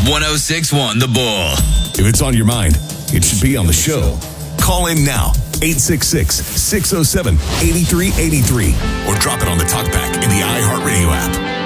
1061 The Bull. If it's on your mind, it should be on the show. Call in now, 866-607-8383, or drop it on the talkback in the iHeartRadio app.